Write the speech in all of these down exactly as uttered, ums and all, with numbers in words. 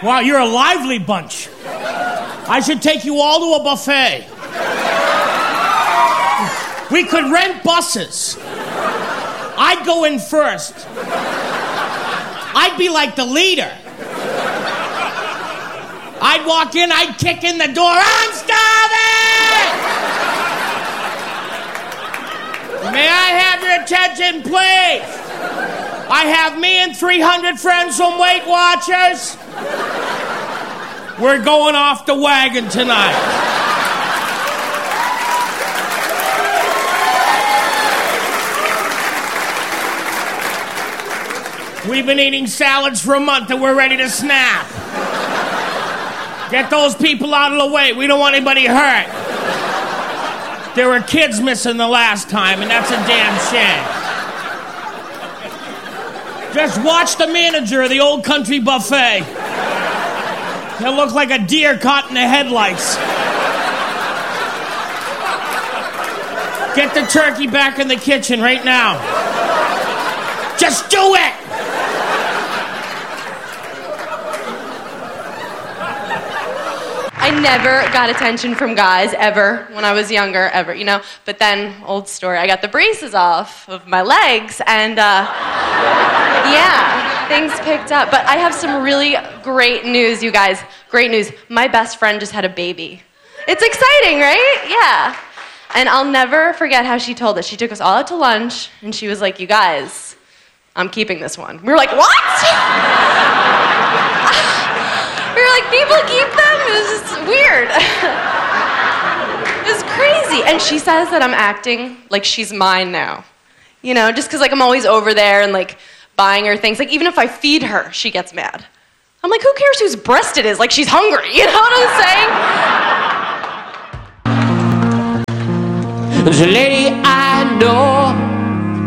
Wow, you're a lively bunch. I should take you all to a buffet. We could rent buses. I'd go in first. I'd be like the leader. I'd walk in, I'd kick in the door. I'm starving! May I have your attention, please? I have me and three hundred friends from Weight Watchers. We're going off the wagon tonight. We've been eating salads for a month and we're ready to snap. Get those people out of the way. We don't want anybody hurt. There were kids missing the last time, and that's a damn shame. Just watch the manager of the Old Country Buffet. He'll look like a deer caught in the headlights. Get the turkey back in the kitchen right now. Just do it! I never got attention from guys, ever, when I was younger, ever, you know? But then, old story, I got the braces off of my legs, and, uh, yeah, things picked up. But I have some really great news, you guys. Great news. My best friend just had a baby. It's exciting, right? Yeah. And I'll never forget how she told us. She took us all out to lunch, and she was like, you guys, I'm keeping this one. We were like, what? We were like, people keep them? It was just weird. It was crazy. And she says that I'm acting like she's mine now. You know, just because, like, I'm always over there and, like, buying her things. Like, even if I feed her, she gets mad. I'm like, who cares whose breast it is? Like, she's hungry. You know what I'm saying? There's a lady I know.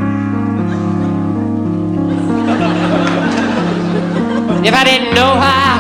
If I didn't know her,